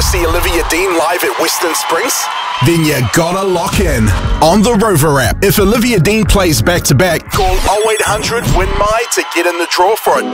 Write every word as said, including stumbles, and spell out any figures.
see Olivia Dean live at Western Springs? Then you gotta lock in on the Rover app. If Olivia Dean plays back-to-back, call oh eight hundred win my to get in the draw for a